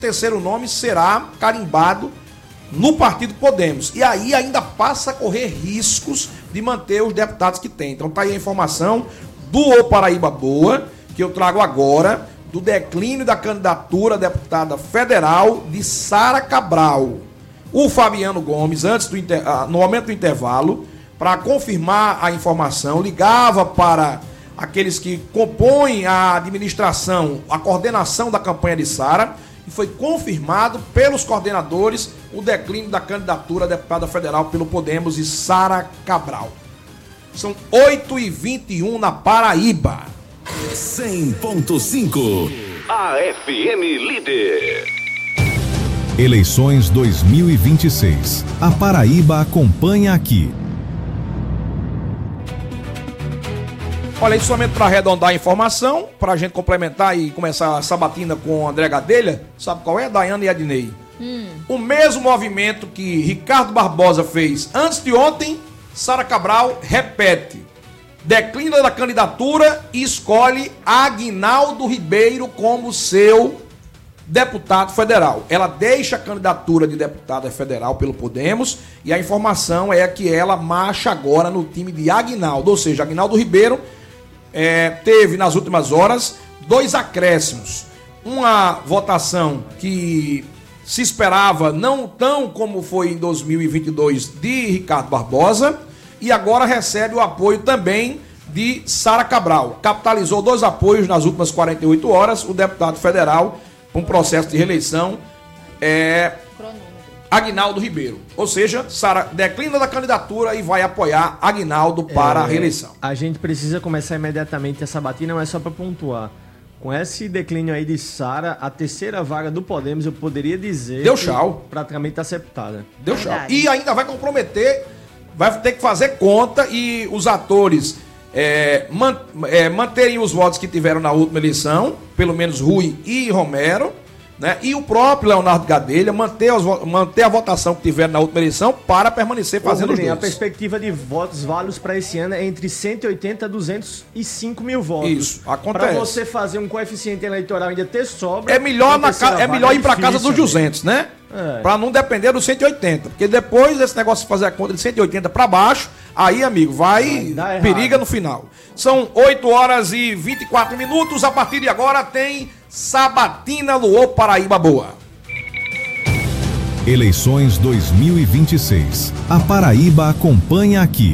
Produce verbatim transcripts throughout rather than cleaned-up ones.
terceiro nome será carimbado no partido Podemos. E aí ainda passa a correr riscos de manter os deputados que tem. Então tá aí a informação do O Paraíba Boa, que eu trago agora, do declínio da candidatura a deputada federal de Sara Cabral. O Fabiano Gomes, antes do inter... no momento do intervalo, para confirmar a informação, ligava para aqueles que compõem a administração, a coordenação da campanha de Sara, e foi confirmado pelos coordenadores o declínio da candidatura a deputada federal pelo Podemos de Sara Cabral. São oito e vinte e um na Paraíba. cem ponto cinco. A F M Líder. Eleições dois mil e vinte e seis. A Paraíba acompanha aqui. Olha, isso somente para arredondar a informação, para a gente complementar e começar a sabatina com André Gadelha. Sabe qual é? Daiane e Adnei. Hum. O mesmo movimento que Ricardo Barbosa fez antes de ontem, Sara Cabral repete. Declina da candidatura e escolhe Aguinaldo Ribeiro como seu deputado federal. Ela deixa a candidatura de deputada federal pelo Podemos e a informação é que ela marcha agora no time de Aguinaldo, ou seja, Aguinaldo Ribeiro é, teve nas últimas horas dois acréscimos. Uma votação que se esperava não tão como foi em dois mil e vinte e dois de Ricardo Barbosa e agora recebe o apoio também de Sara Cabral. Capitalizou dois apoios nas últimas quarenta e oito horas, o deputado federal um processo de reeleição é Aguinaldo Ribeiro. Ou seja, Sara declina da candidatura e vai apoiar Aguinaldo para é, a reeleição. A gente precisa começar imediatamente essa batina, mas só para pontuar. Com esse declínio aí de Sara, a terceira vaga do Podemos, eu poderia dizer... Deu tchau. Praticamente está aceptada. Deu tchau. E ainda vai comprometer, vai ter que fazer conta e os atores é, man, é, manterem os votos que tiveram na última eleição, pelo menos Rui e Romero, né? E o próprio Leonardo Gadelha manter, os, manter a votação que tiveram na última eleição para permanecer fazendo os dois. A perspectiva de votos válidos para esse ano é entre cento e oitenta a duzentos e cinco mil votos. Isso, acontece. Para você fazer um coeficiente eleitoral ainda ter sobra... É melhor, na ca... é melhor ir para casa dos duzentos, né? É. Para não depender dos cento e oitenta. Porque depois desse negócio de fazer a conta de cento e oitenta para baixo, aí, amigo, vai, vai periga no final. São oito horas e vinte e quatro minutos. A partir de agora tem Sabatina no O Paraíba Boa. Eleições dois mil e vinte e seis. A Paraíba acompanha aqui.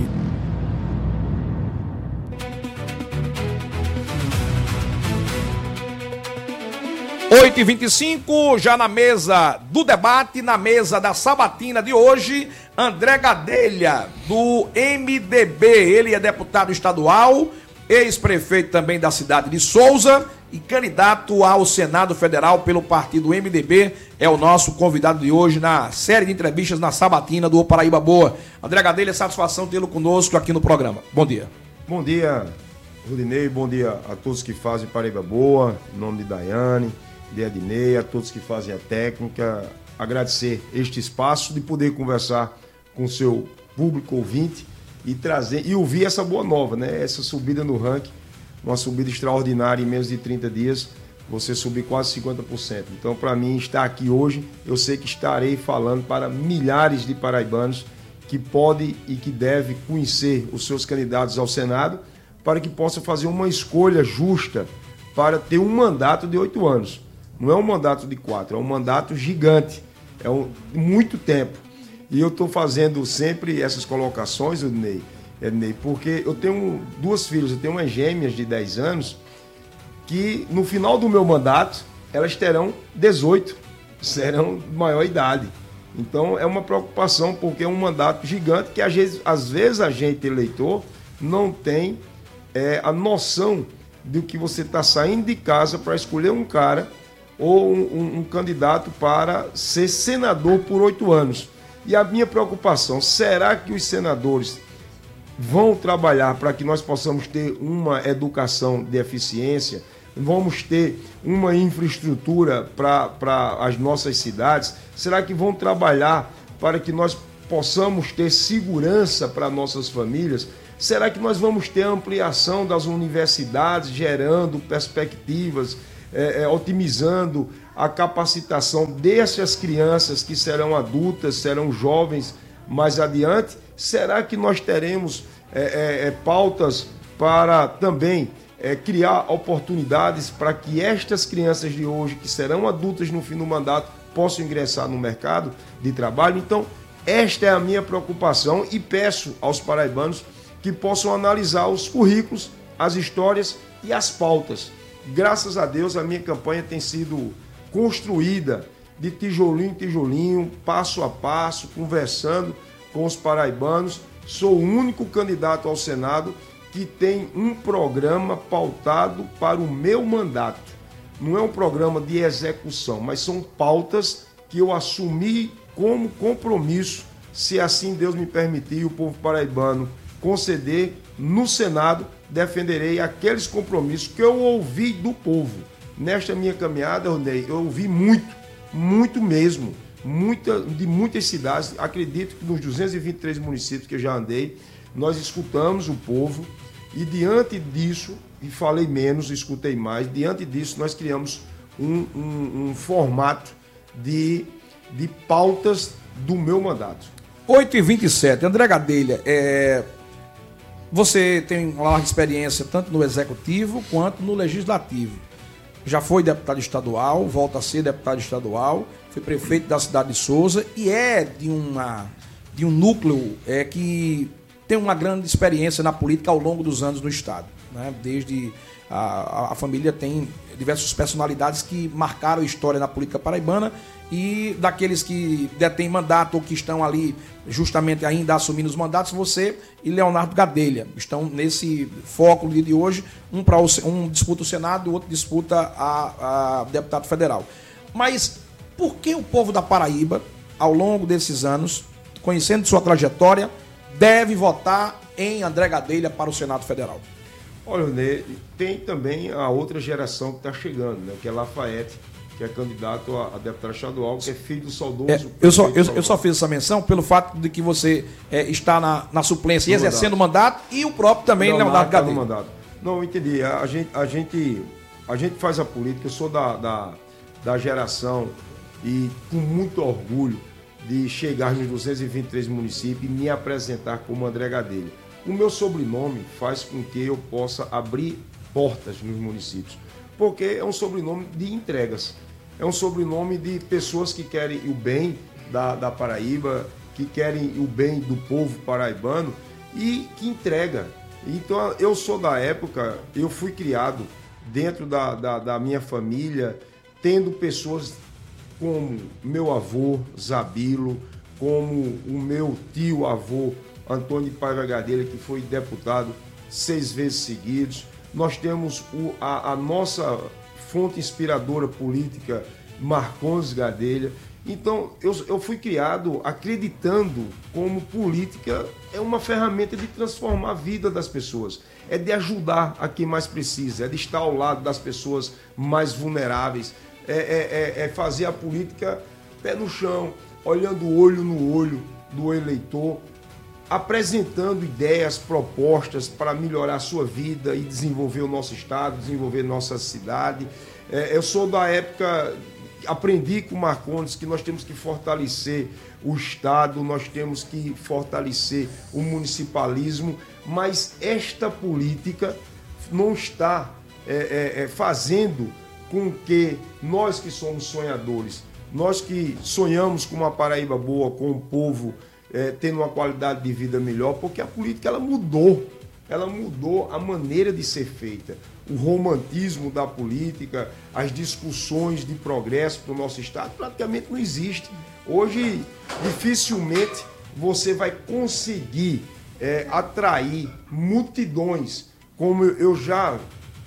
oito e vinte e cinco, já na mesa do debate, na mesa da sabatina de hoje, André Gadelha, do M D B. Ele é deputado estadual, ex-prefeito também da cidade de Souza e candidato ao Senado Federal pelo partido M D B. É o nosso convidado de hoje na série de entrevistas na sabatina do O Paraíba Boa. André Gadelha, satisfação tê-lo conosco aqui no programa. Bom dia. Bom dia, Rudinei. Bom dia a todos que fazem Paraíba Boa, em nome de Daiane, de Adnei, a todos que fazem a técnica, agradecer este espaço de poder conversar com o seu público ouvinte e trazer e ouvir essa boa nova, né? Essa subida no ranking, uma subida extraordinária em menos de trinta dias, você subir quase cinquenta por cento. Então, para mim, estar aqui hoje, eu sei que estarei falando para milhares de paraibanos que podem e que devem conhecer os seus candidatos ao Senado para que possam fazer uma escolha justa para ter um mandato de oito anos. Não é um mandato de quatro, é um mandato gigante, é um, muito tempo. E eu estou fazendo sempre essas colocações, Ednei, Ednei, porque eu tenho duas filhas, eu tenho umas gêmeas de dez anos, que no final do meu mandato, elas terão dezoito, serão de maior idade. Então é uma preocupação, porque é um mandato gigante que às vezes, às vezes a gente, eleitor, não tem é, a noção de que você está saindo de casa para escolher um cara ou um, um, um candidato para ser senador por oito anos. E a minha preocupação, será que os senadores vão trabalhar para que nós possamos ter uma educação de eficiência, vamos ter uma infraestrutura para as nossas cidades? Será que vão trabalhar para que nós possamos ter segurança para nossas famílias? Será que nós vamos ter ampliação das universidades, gerando perspectivas, É, é, otimizando a capacitação dessas crianças que serão adultas, serão jovens mais adiante? Será que nós teremos é, é, é, pautas para também é, criar oportunidades para que estas crianças de hoje, que serão adultas no fim do mandato, possam ingressar no mercado de trabalho? Então, esta é a minha preocupação e peço aos paraibanos que possam analisar os currículos, as histórias e as pautas. Graças a Deus, a minha campanha tem sido construída de tijolinho em tijolinho, passo a passo, conversando com os paraibanos. Sou o único candidato ao Senado que tem um programa pautado para o meu mandato. Não é um programa de execução, mas são pautas que eu assumi como compromisso, se assim Deus me permitir e o povo paraibano conceder, no Senado defenderei aqueles compromissos que eu ouvi do povo. Nesta minha caminhada, Ronei, eu ouvi muito, muito mesmo, muita, de muitas cidades. Acredito que nos duzentos e vinte e três municípios que eu já andei, nós escutamos o povo e diante disso, e falei menos, escutei mais, diante disso nós criamos um, um, um formato de, de pautas do meu mandato. oito e vinte e sete, André Gadelha, é... você tem uma larga experiência tanto no Executivo quanto no Legislativo. Já foi deputado estadual, volta a ser deputado estadual, foi prefeito da cidade de Souza e é de, uma, de um núcleo é, que tem uma grande experiência na política ao longo dos anos no Estado. Né? Desde a, a família tem diversas personalidades que marcaram a história na política paraibana e daqueles que detêm mandato ou que estão ali justamente ainda assumindo os mandatos, você e Leonardo Gadelha estão nesse foco de hoje, um, pra, um disputa o Senado, o outro disputa a, a deputado federal. Mas por que o povo da Paraíba, ao longo desses anos, conhecendo sua trajetória, deve votar em André Gadelha para o Senado Federal? Olha, Ney, tem também a outra geração que está chegando, né, que é Lafayette, que é candidato a, a deputado estadual, que é filho do saudoso... É, eu, só, eu, eu só fiz essa menção pelo fato de que você é, está na, na suplência e exercendo o mandato, e o próprio também, Leonardo, Leonardo Gadelha. Tá no mandato. Não, eu entendi. A gente, a, gente, a gente faz a política, eu sou da, da, da geração e com muito orgulho de chegar nos duzentos e vinte e três municípios e me apresentar como André Gadelha. O meu sobrenome faz com que eu possa abrir portas nos municípios, porque é um sobrenome de entregas. É um sobrenome de pessoas que querem o bem da, da Paraíba, que querem o bem do povo paraibano e que entrega. Então, eu sou da época, eu fui criado dentro da, da, da minha família, tendo pessoas como meu avô, Zabilo, como o meu tio-avô, Antônio Paiva Gadelha, que foi deputado seis vezes seguidos. Nós temos o, a, a nossa fonte inspiradora política, Marcondes Gadelha. Então, eu, eu fui criado acreditando como política é uma ferramenta de transformar a vida das pessoas, é de ajudar a quem mais precisa, é de estar ao lado das pessoas mais vulneráveis, é, é, é, é fazer a política pé no chão, olhando olho no olho do eleitor, apresentando ideias, propostas para melhorar a sua vida e desenvolver o nosso estado, desenvolver nossa cidade. É, eu sou da época, aprendi com o Marcondes que nós temos que fortalecer o estado, nós temos que fortalecer o municipalismo, mas esta política não está é, é, fazendo com que nós que somos sonhadores, nós que sonhamos com uma Paraíba boa, com o povo É, tendo uma qualidade de vida melhor, porque a política ela mudou, ela mudou a maneira de ser feita, o romantismo da política, as discussões de progresso para o nosso estado praticamente não existe. Hoje dificilmente você vai conseguir é, atrair multidões, como eu já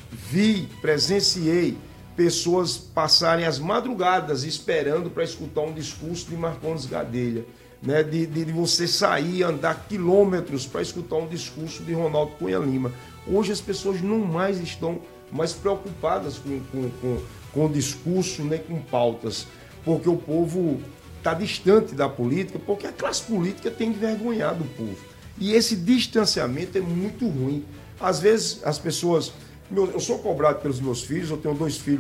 vi, presenciei pessoas passarem as madrugadas esperando para escutar um discurso de Marcondes Gadelha. Né, de, de você sair e andar quilômetros para escutar um discurso de Ronaldo Cunha Lima. Hoje as pessoas não mais estão mais preocupadas com, com, com, com o discurso, nem com pautas, porque o povo está distante da política, porque a classe política tem envergonhado o povo. E esse distanciamento é muito ruim. Às vezes as pessoas... Eu sou cobrado pelos meus filhos, eu tenho dois filhos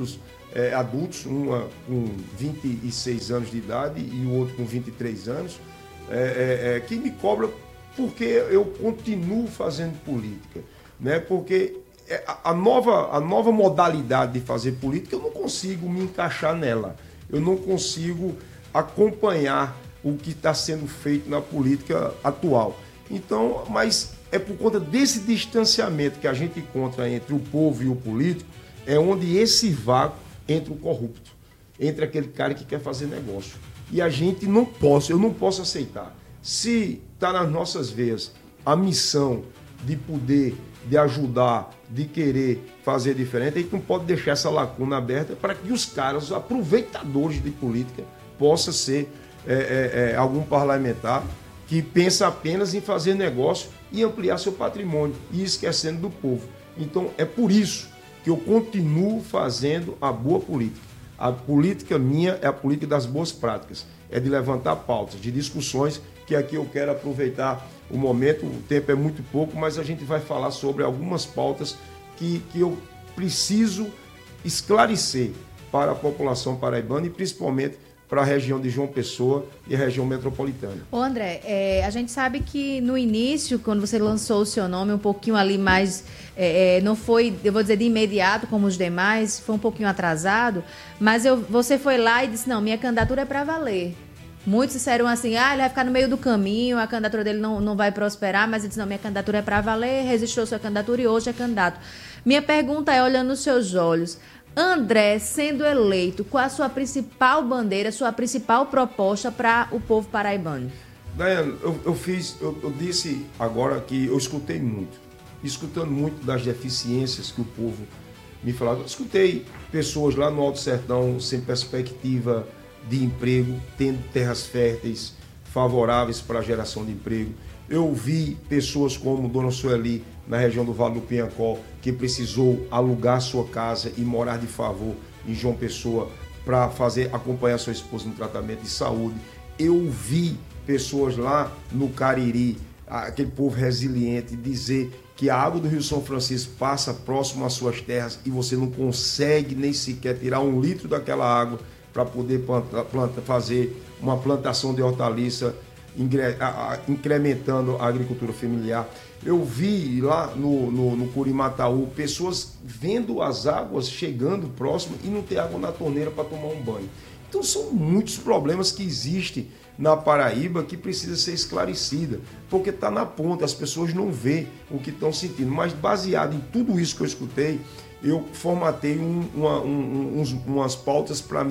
é, adultos, uma com vinte e seis anos de idade e o outro com vinte e três anos, é, é, é, que me cobra porque eu continuo fazendo política, né? Porque a, a, nova, a nova modalidade de fazer política, eu não consigo me encaixar nela, eu não consigo acompanhar o que está sendo feito na política atual. Então, mas é por conta desse distanciamento que a gente encontra entre o povo e o político, é onde esse vácuo entra o corrupto, entre aquele cara que quer fazer negócio. E a gente não pode, eu não posso aceitar. Se está nas nossas veias a missão de poder, de ajudar, de querer fazer diferente, a gente não pode deixar essa lacuna aberta para que os caras, os aproveitadores de política, possa ser é, é, é, algum parlamentar que pensa apenas em fazer negócio e ampliar seu patrimônio, e esquecendo do povo. Então, é por isso que eu continuo fazendo a boa política. A política minha é a política das boas práticas, é de levantar pautas, de discussões, que aqui eu quero aproveitar o momento, o tempo é muito pouco, mas a gente vai falar sobre algumas pautas que, que eu preciso esclarecer para a população paraibana e principalmente para a região de João Pessoa e a região metropolitana. Ô André, é, a gente sabe que no início, quando você lançou o seu nome, um pouquinho ali mais, é, é, não foi, eu vou dizer, de imediato como os demais, foi um pouquinho atrasado, mas eu, você foi lá e disse, não, minha candidatura é para valer. Muitos disseram assim, ah, ele vai ficar no meio do caminho, a candidatura dele não, não vai prosperar, mas ele disse, não, minha candidatura é para valer, registrou sua candidatura e hoje é candidato. Minha pergunta é, olhando nos seus olhos, André, sendo eleito, qual a sua principal bandeira, sua principal proposta para o povo paraibano? Daiane, eu, eu fiz, eu, eu disse agora que eu escutei muito, escutando muito das deficiências que o povo me falava. Eu escutei pessoas lá no Alto Sertão sem perspectiva de emprego, tendo terras férteis favoráveis para a geração de emprego. Eu vi pessoas como Dona Sueli, na região do Vale do Piancó, que precisou alugar sua casa e morar de favor em João Pessoa para fazer acompanhar sua esposa no tratamento de saúde. Eu vi pessoas lá no Cariri, aquele povo resiliente, dizer que a água do Rio São Francisco passa próximo às suas terras e você não consegue nem sequer tirar um litro daquela água para poder planta, planta, fazer uma plantação de hortaliça, ingre, a, a, incrementando a agricultura familiar. Eu vi lá no, no, no Curimataú pessoas vendo as águas chegando próximo e não ter água na torneira para tomar um banho. Então são muitos problemas que existem na Paraíba que precisa ser esclarecida, porque está na ponta, as pessoas não vêem o que estão sentindo. Mas baseado em tudo isso que eu escutei, eu formatei um, uma, um, uns, umas pautas para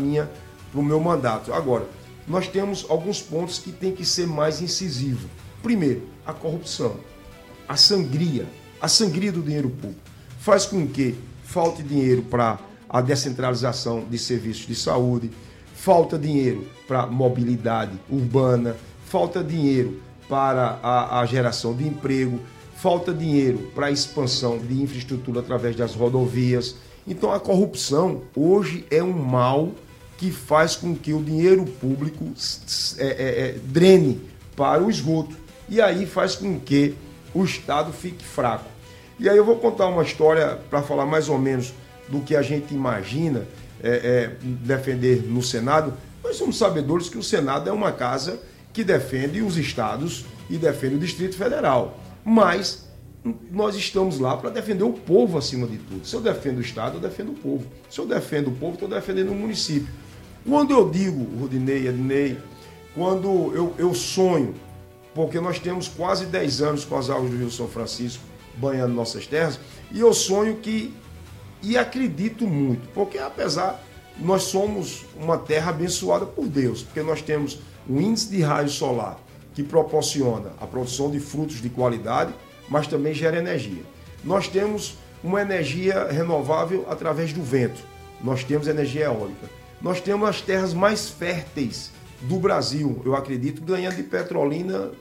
o meu mandato. Agora, nós temos alguns pontos que tem que ser mais incisivo. Primeiro, a corrupção, a sangria, a sangria do dinheiro público. Faz com que falte dinheiro para a descentralização de serviços de saúde, falta dinheiro para mobilidade urbana, falta dinheiro para a, a geração de emprego, falta dinheiro para a expansão de infraestrutura através das rodovias. Então a corrupção hoje é um mal que faz com que o dinheiro público é, é, é, drene para o esgoto. E aí faz com que o Estado fique fraco. E aí eu vou contar uma história para falar mais ou menos do que a gente imagina é, é, defender no Senado. Nós somos sabedores que o Senado é uma casa que defende os estados e defende o Distrito Federal. Mas nós estamos lá para defender o povo acima de tudo. Se eu defendo o Estado, eu defendo o povo. Se eu defendo o povo, estou defendendo o município. Quando eu digo, Rudinei, Adnei, quando eu, eu sonho, porque nós temos quase dez anos com as águas do Rio São Francisco banhando nossas terras, e eu sonho que, e acredito muito, porque apesar, nós somos uma terra abençoada por Deus, porque nós temos um índice de raio solar que proporciona a produção de frutos de qualidade, mas também gera energia. Nós temos uma energia renovável através do vento, nós temos energia eólica, nós temos as terras mais férteis do Brasil, eu acredito, ganhando de Petrolina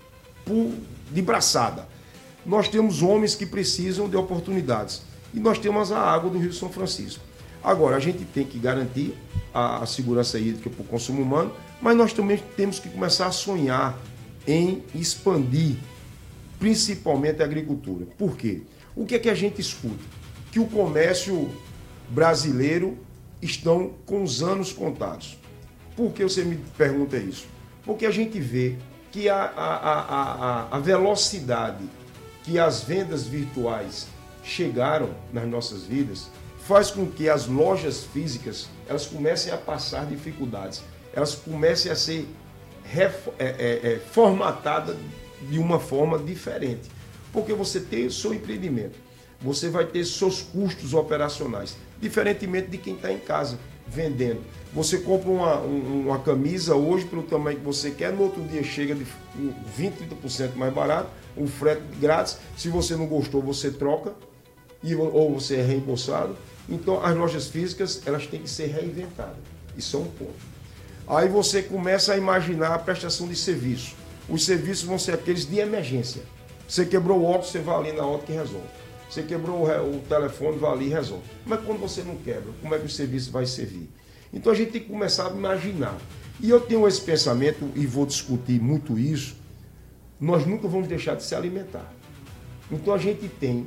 por, de braçada. Nós temos homens que precisam de oportunidades e nós temos a água do Rio São Francisco. Agora, a gente tem que garantir a, a segurança hídrica para o consumo humano, mas nós também temos que começar a sonhar em expandir principalmente a agricultura. Por quê? O que é que a gente escuta? Que o comércio brasileiro estão com os anos contados. Por que você me pergunta isso? Porque a gente vê que a, a, a, a, a velocidade que as vendas virtuais chegaram nas nossas vidas faz com que as lojas físicas elas comecem a passar dificuldades, elas comecem a ser ref, é, é, é, formatadas de uma forma diferente. Porque você tem o seu empreendimento, você vai ter seus custos operacionais, diferentemente de quem está em casa vendendo. Você compra uma, uma camisa hoje pelo tamanho que você quer, no outro dia chega de vinte, trinta por cento mais barato, um frete grátis. Se você não gostou, você troca e, ou você é reembolsado. Então as lojas físicas elas têm que ser reinventadas. Isso é um ponto. Aí você começa a imaginar a prestação de serviço. Os serviços vão ser aqueles de emergência. Você quebrou o óculos, você vai ali na ótica e resolve. Você quebrou o telefone, vai ali e resolve. Mas quando você não quebra, como é que o serviço vai servir? Então a gente tem que começar a imaginar. E eu tenho esse pensamento, e vou discutir muito isso, nós nunca vamos deixar de se alimentar. Então a gente tem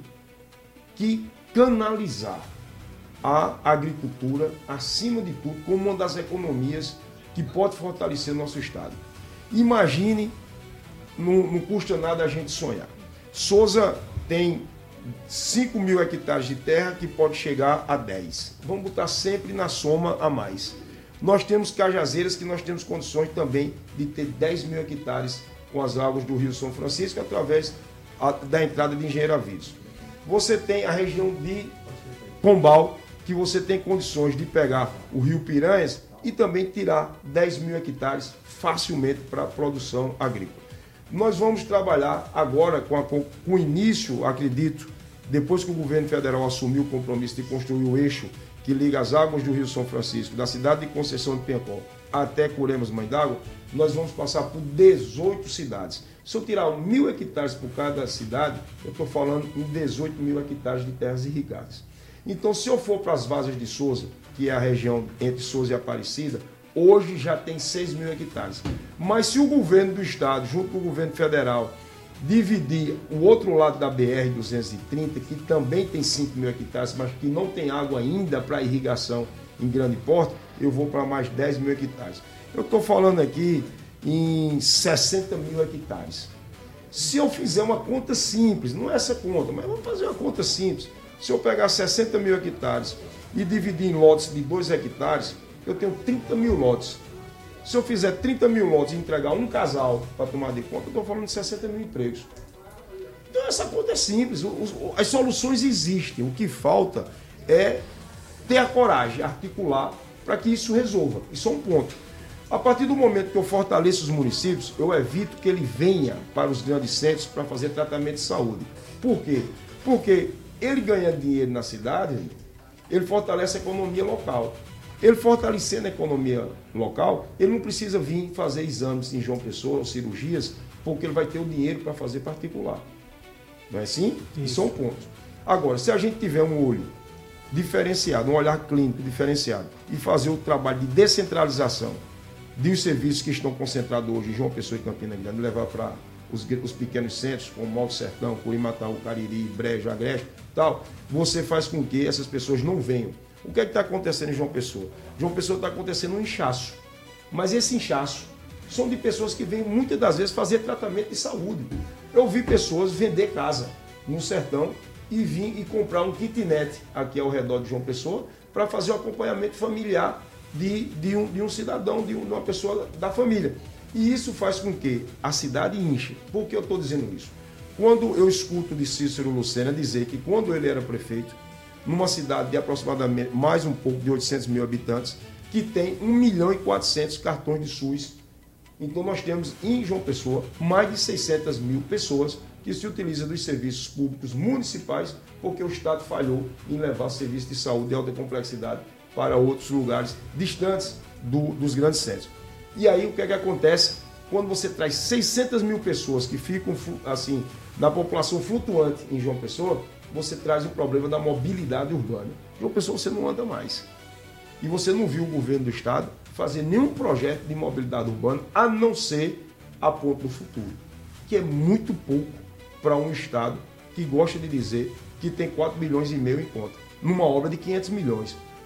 que canalizar a agricultura, acima de tudo, como uma das economias que pode fortalecer o nosso Estado. Imagine, não, não custa nada a gente sonhar. Souza tem cinco mil hectares de terra que pode chegar a dez. Vamos botar sempre na soma a mais. Nós temos Cajazeiras que nós temos condições também de ter dez mil hectares com as águas do Rio São Francisco através da entrada de Engenheiro Avidos. Você tem a região de Pombal, que você tem condições de pegar o Rio Piranhas e também tirar dez mil hectares facilmente para a produção agrícola. Nós vamos trabalhar agora com, a, com o início, acredito, depois que o governo federal assumiu o compromisso de construir o eixo que liga as águas do Rio São Francisco, da cidade de Conceição de Piancó até Curemas Mãe d'Água, nós vamos passar por dezoito cidades. Se eu tirar mil hectares por cada cidade, eu estou falando em dezoito mil hectares de terras irrigadas. Então, se eu for para as Vazas de Souza, que é a região entre Souza e Aparecida, hoje já tem seis mil hectares. Mas se o governo do estado, junto com o governo federal, dividir o outro lado da B R duzentos e trinta, que também tem cinco mil hectares, mas que não tem água ainda para irrigação em grande porte, eu vou para mais dez mil hectares. Eu estou falando aqui em sessenta mil hectares. Se eu fizer uma conta simples, não é essa conta, mas vamos fazer uma conta simples. Se eu pegar sessenta mil hectares e dividir em lotes de dois hectares, eu tenho trinta mil lotes. Se eu fizer trinta mil lotes e entregar um casal para tomar de conta, eu estou falando de sessenta mil empregos. Então essa conta é simples, as soluções existem. O que falta é ter a coragem, articular para que isso resolva. Isso é um ponto. A partir do momento que eu fortaleço os municípios, eu evito que ele venha para os grandes centros para fazer tratamento de saúde. Por quê? Porque ele ganha dinheiro na cidade, ele fortalece a economia local. Ele fortalecendo a economia local, ele não precisa vir fazer exames em João Pessoa ou cirurgias, porque ele vai ter o dinheiro para fazer particular. Não é assim? Isso. Isso é um ponto. Agora, se a gente tiver um olho diferenciado, um olhar clínico diferenciado, e fazer o trabalho de descentralização dos serviços que estão concentrados hoje em João Pessoa e Campina Grande, levar para os, os pequenos centros, como Alto Sertão, Curimataú, Cariri, Brejo, Agreste, tal, você faz com que essas pessoas não venham. O que é que está acontecendo em João Pessoa? João Pessoa está acontecendo um inchaço. Mas esse inchaço são de pessoas que vêm muitas das vezes fazer tratamento de saúde. Eu vi pessoas vender casa no sertão e vir e comprar um kitnet aqui ao redor de João Pessoa para fazer o acompanhamento familiar de, de, um, de um cidadão, de, um, de uma pessoa da família. E isso faz com que a cidade enche. Por que eu estou dizendo isso? Quando eu escuto de Cícero Lucena dizer que quando ele era prefeito, numa cidade de aproximadamente mais um pouco de oitocentos mil habitantes, que tem um milhão e quatrocentos cartões de SUS. Então nós temos em João Pessoa mais de seiscentas mil pessoas que se utilizam dos serviços públicos municipais porque o Estado falhou em levar serviços de saúde de alta complexidade para outros lugares distantes do, dos grandes centros. E aí o que é que acontece? Quando você traz seiscentas mil pessoas que ficam assim na população flutuante em João Pessoa, você traz o problema da mobilidade urbana. João Pessoa você não anda mais. E você não viu o governo do estado fazer nenhum projeto de mobilidade urbana, a não ser a Ponte do Futuro, que é muito pouco para um estado que gosta de dizer que tem quatro bilhões e meio em conta, numa obra de quinhentos milhões.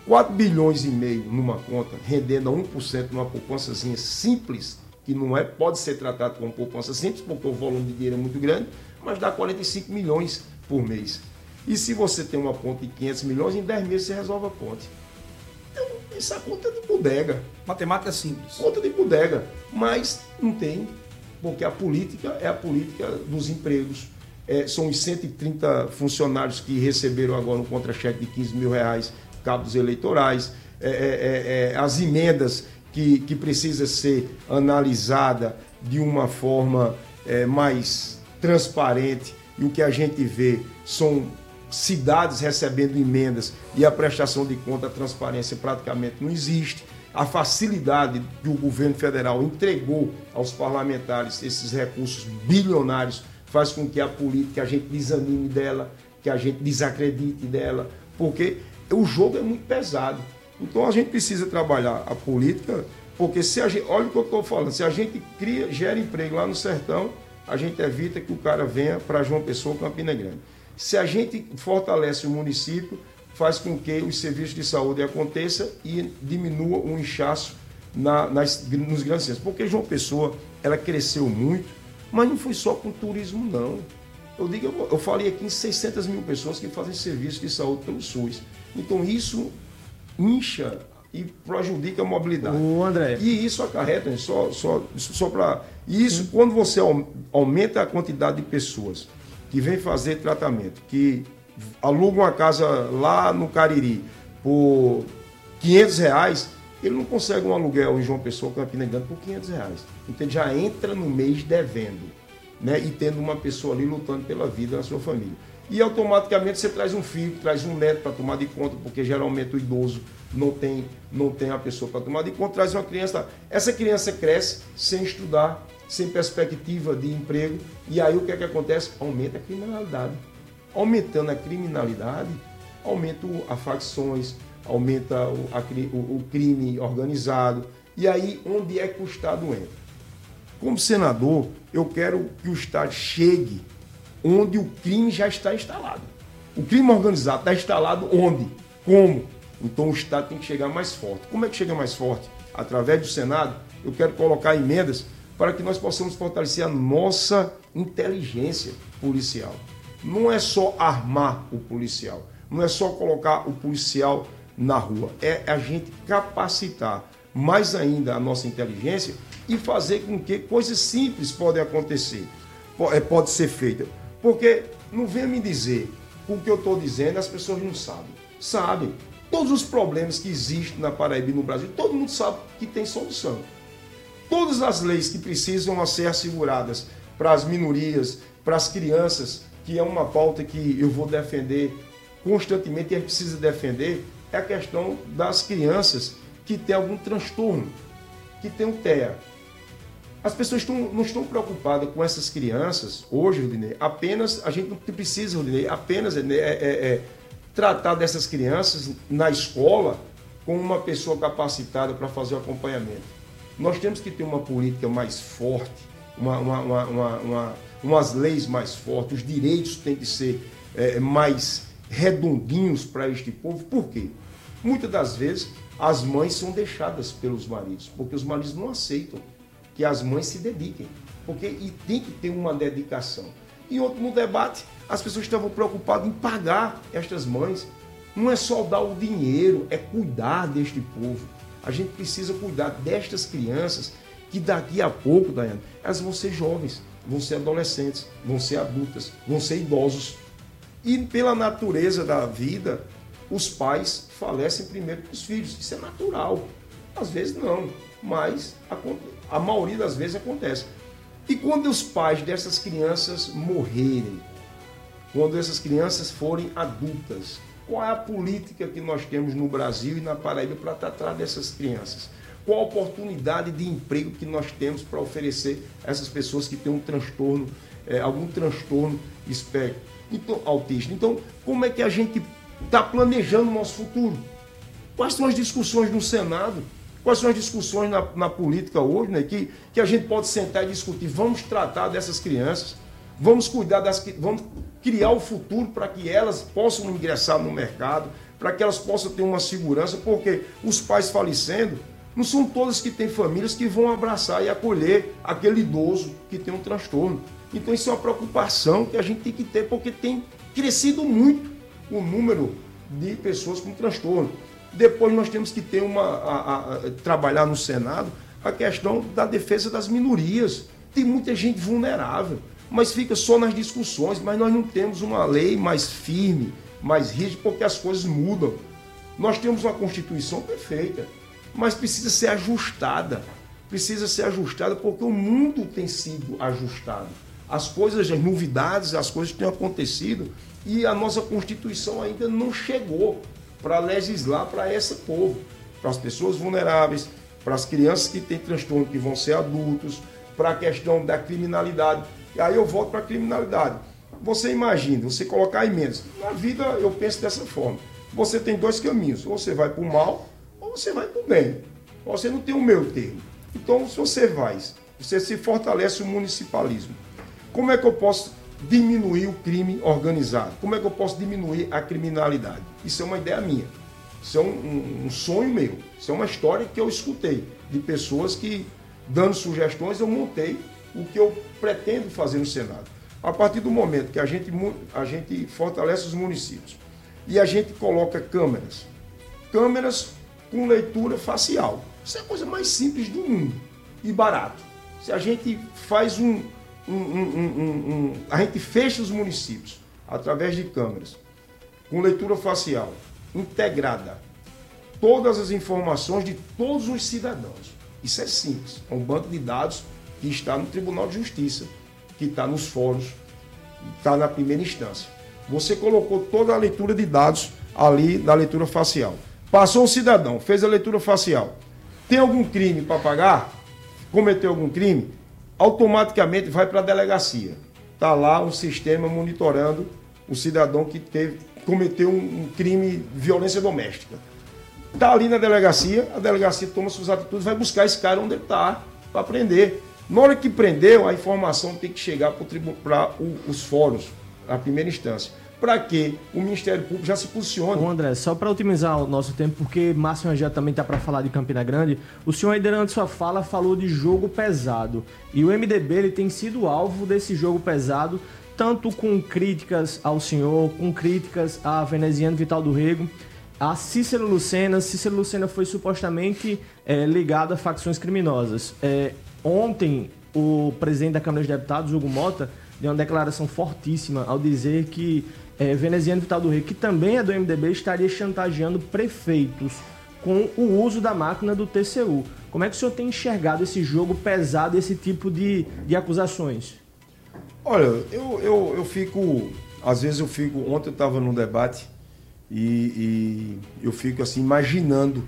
quatro bilhões e meio numa conta, rendendo a um por cento numa poupançazinha simples, que não é, pode ser tratado como poupança simples, porque o volume de dinheiro é muito grande, mas dá quarenta e cinco milhões por mês. E se você tem uma conta de quinhentos milhões, em dez meses você resolve a ponte. Então, essa é conta de bodega. Matemática simples. Conta de bodega. Mas não tem, porque a política é a política dos empregos. É, são os cento e trinta funcionários que receberam agora um contra-cheque de quinze mil reais, cabos eleitorais, é, é, é, as emendas que, que precisa ser analisada de uma forma é, mais transparente, e o que a gente vê são cidades recebendo emendas e a prestação de conta, a transparência praticamente não existe. A facilidade que o governo federal entregou aos parlamentares esses recursos bilionários faz com que a política, a gente desanime dela, que a gente desacredite dela, porque o jogo é muito pesado. Então a gente precisa trabalhar a política, porque se a gente, olha o que eu estou falando, se a gente cria, gera emprego lá no sertão, a gente evita que o cara venha para João Pessoa ou Campina Grande. Se a gente fortalece o município, faz com que os serviços de saúde aconteçam e diminua o inchaço na, nas, nos grandes centros. Porque João Pessoa, ela cresceu muito, mas não foi só com turismo, não. Eu digo, eu, eu falei aqui em seiscentas mil pessoas que fazem serviço de saúde pelo SUS. Então isso incha e prejudica a mobilidade. O André. E isso acarreta, só, só, só para... Isso, Sim. quando você aumenta a quantidade de pessoas que vêm fazer tratamento, que alugam uma casa lá no Cariri por quinhentos reais, ele não consegue um aluguel em João Pessoa, Campina Grande, por quinhentos reais. Então ele já entra no mês devendo, né? E tendo uma pessoa ali lutando pela vida da sua família. E automaticamente você traz um filho, traz um neto para tomar de conta, porque geralmente o idoso não tem, não tem a pessoa para tomar de conta, traz uma criança. Essa criança cresce sem estudar, sem perspectiva de emprego, e aí o que é que acontece? Aumenta a criminalidade. Aumentando a criminalidade, aumenta as facções, aumenta o, a, o, o crime organizado, e aí onde é que o Estado entra? Como senador, eu quero que o Estado chegue onde o crime já está instalado. O crime organizado está instalado onde? Como? Então o Estado tem que chegar mais forte. Como é que chega mais forte? Através do Senado, eu quero colocar emendas para que nós possamos fortalecer a nossa inteligência policial. Não é só armar o policial, não é só colocar o policial na rua, é a gente capacitar mais ainda a nossa inteligência e fazer com que coisas simples podem acontecer, pode ser feita. Porque não venha me dizer, com o que eu estou dizendo, as pessoas não sabem. Sabem. Todos os problemas que existem na Paraíba e no Brasil, todo mundo sabe que tem solução. Todas as leis que precisam ser asseguradas para as minorias, para as crianças, que é uma pauta que eu vou defender constantemente e a gente precisa defender, é a questão das crianças que têm algum transtorno, que têm um T E A. As pessoas estão, não estão preocupadas com essas crianças hoje, Rodinei, apenas, a gente não precisa, Rodinei, apenas é, é, é, tratar dessas crianças na escola com uma pessoa capacitada para fazer o acompanhamento. Nós temos que ter uma política mais forte, uma, uma, uma, uma, uma, umas leis mais fortes, os direitos têm que ser é, mais redondinhos para este povo. Por quê? Muitas das vezes as mães são deixadas pelos maridos, porque os maridos não aceitam que as mães se dediquem, porque e tem que ter uma dedicação. E outro, no debate, as pessoas estavam preocupadas em pagar estas mães. Não é só dar o dinheiro, é cuidar deste povo. A gente precisa cuidar destas crianças que daqui a pouco, Daiane, elas vão ser jovens, vão ser adolescentes, vão ser adultas, vão ser idosos. E pela natureza da vida, os pais falecem primeiro que os filhos. Isso é natural. Às vezes não, mas a maioria das vezes acontece. E quando os pais dessas crianças morrerem, quando essas crianças forem adultas, qual é a política que nós temos no Brasil e na Paraíba para tratar dessas crianças? Qual a oportunidade de emprego que nós temos para oferecer a essas pessoas que têm um transtorno, é, algum transtorno espectro, então, autista? Então, como é que a gente está planejando o nosso futuro? Quais são as discussões no Senado? Quais são as discussões na, na política hoje, né, que, que a gente pode sentar e discutir? Vamos tratar dessas crianças, vamos cuidar das, vamos criar o futuro para que elas possam ingressar no mercado, para que elas possam ter uma segurança, porque os pais falecendo, não são todas que têm famílias que vão abraçar e acolher aquele idoso que tem um transtorno. Então isso é uma preocupação que a gente tem que ter, porque tem crescido muito o número de pessoas com transtorno. Depois nós temos que ter uma, a, a, a, trabalhar no Senado a questão da defesa das minorias. Tem muita gente vulnerável, mas fica só nas discussões, mas nós não temos uma lei mais firme, mais rígida, porque as coisas mudam. Nós temos uma Constituição perfeita, mas precisa ser ajustada. Precisa ser ajustada porque o mundo tem sido ajustado. As coisas, as novidades, as coisas têm acontecido e a nossa Constituição ainda não chegou para legislar para esse povo, para as pessoas vulneráveis, para as crianças que têm transtorno, que vão ser adultos, para a questão da criminalidade. E aí eu volto para a criminalidade. Você imagina, você colocar emendas. Na vida eu penso dessa forma. Você tem dois caminhos, ou você vai para o mal, ou você vai para o bem. Você não tem o meio termo. Então, se você vai, você se fortalece o municipalismo. Como é que eu posso diminuir o crime organizado? Como é que eu posso diminuir a criminalidade? Isso é uma ideia minha. Isso é um, um, um sonho meu. Isso é uma história que eu escutei de pessoas que, dando sugestões, eu montei o que eu pretendo fazer no Senado. A partir do momento que a gente, a gente fortalece os municípios e a gente coloca câmeras, câmeras com leitura facial. Isso é a coisa mais simples do mundo e barato. Se a gente faz um, um, um, um, um... A gente fecha os municípios através de câmeras com leitura facial integrada. Todas as informações de todos os cidadãos. Isso é simples. É um banco de dados que está no Tribunal de Justiça, que está nos fóruns, está na primeira instância. Você colocou toda a leitura de dados ali na leitura facial. Passou um cidadão, fez a leitura facial. Tem algum crime para pagar? Cometeu algum crime? Automaticamente vai para a delegacia. Está lá um sistema monitorando o cidadão que teve, cometeu um crime de violência doméstica. Está ali na delegacia, a delegacia toma suas atitudes, vai buscar esse cara onde ele está para prender. Na hora que prendeu, a informação tem que chegar para os fóruns, a primeira instância. Para que o Ministério Público já se posicione. Ô André, só para otimizar o nosso tempo, porque Márcio Rangel também está para falar de Campina Grande, o senhor aí durante sua fala falou de jogo pesado. E o M D B ele tem sido alvo desse jogo pesado, tanto com críticas ao senhor, com críticas a Veneziano Vital do Rego, a Cícero Lucena. Cícero Lucena foi supostamente é, ligado a facções criminosas. É, ontem, o presidente da Câmara dos Deputados, Hugo Mota, deu uma declaração fortíssima ao dizer que é, Veneziano Vital do Rego, que também é do M D B, estaria chantageando prefeitos com o uso da máquina do T C U. Como é que o senhor tem enxergado esse jogo pesado, esse tipo de, de acusações? Olha, eu, eu, eu fico... Às vezes eu fico... Ontem eu estava num debate e, e eu fico assim imaginando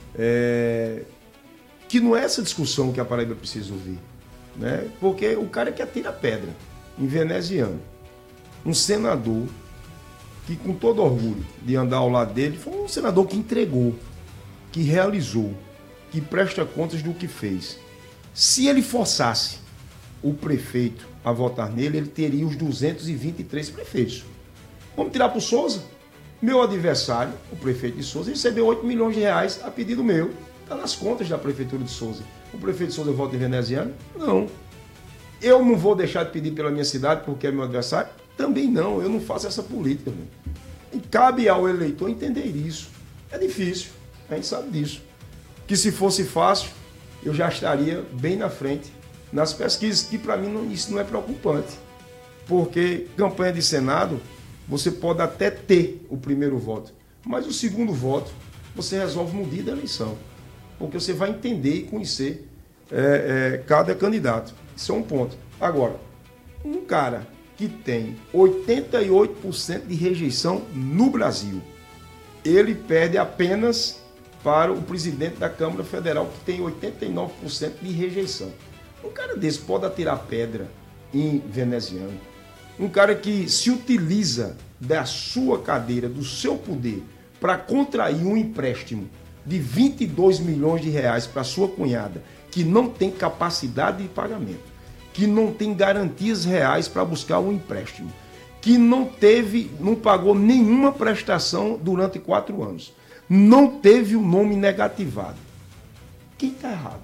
é, que não é essa discussão que a Paraíba precisa ouvir, né? Porque o cara que atira pedra em Veneziano, um senador que com todo orgulho de andar ao lado dele, foi um senador que entregou, que realizou, que presta contas do que fez. Se ele forçasse o prefeito a votar nele, ele teria os duzentos e vinte e três prefeitos. Vamos tirar para o Souza? Meu adversário, o prefeito de Souza, recebeu oito milhões de reais a pedido meu. Está nas contas da prefeitura de Souza. O prefeito de Souza vota em Veneziano? Não. Eu não vou deixar de pedir pela minha cidade porque é meu adversário? Também não, eu não faço essa política. Meu. E cabe ao eleitor entender isso. É difícil, a gente sabe disso. Que se fosse fácil, eu já estaria bem na frente nas pesquisas, que para mim não, isso não é preocupante. Porque campanha de Senado, você pode até ter o primeiro voto, mas o segundo voto você resolve no dia da eleição. Porque você vai entender e conhecer é, é, cada candidato. Isso é um ponto. Agora, um cara que tem oitenta e oito por cento de rejeição no Brasil, ele perde apenas para o presidente da Câmara Federal, que tem oitenta e nove por cento de rejeição. Um cara desse pode atirar pedra em Veneziano. Um cara que se utiliza da sua cadeira, do seu poder, para contrair um empréstimo de vinte e dois milhões de reais para sua cunhada, que não tem capacidade de pagamento, que não tem garantias reais para buscar um empréstimo, que não teve, não pagou nenhuma prestação durante quatro anos. Não teve o nome negativado. Quem está errado?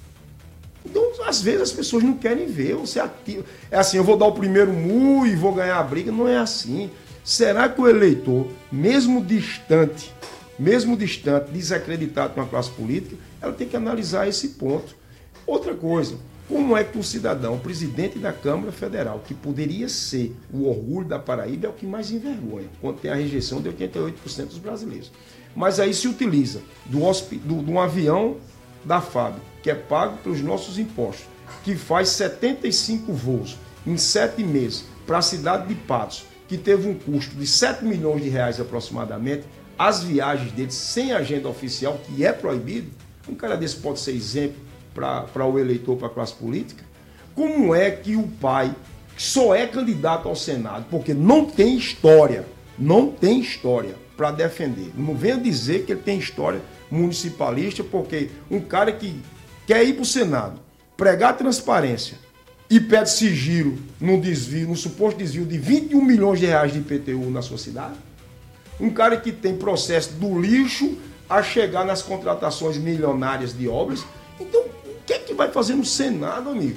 Então, às vezes, as pessoas não querem ver. Você ativa. É assim, eu vou dar o primeiro mu e vou ganhar a briga. Não é assim. Será que o eleitor, mesmo distante, mesmo distante, desacreditado com a classe política, ela tem que analisar esse ponto. Outra coisa, como é que um cidadão, presidente da Câmara Federal, que poderia ser o orgulho da Paraíba, é o que mais envergonha, quando tem a rejeição de oitenta e oito por cento dos brasileiros. Mas aí se utiliza do, do, de um avião da F A B, que é pago pelos nossos impostos, que faz setenta e cinco voos em sete meses para a cidade de Patos, que teve um custo de sete milhões de reais aproximadamente, as viagens deles sem agenda oficial, que é proibido. Um cara desse pode ser exemplo para o eleitor, para a classe política. Como é que o pai só é candidato ao Senado porque não tem história, não tem história para defender? Não venha dizer que ele tem história municipalista, porque um cara que quer ir para o Senado, pregar transparência e pede sigilo num desvio, num suposto desvio de vinte e um milhões de reais de I P T U na sua cidade, um cara que tem processo do lixo a chegar nas contratações milionárias de obras. Então, o que é que vai fazer no Senado, amigo?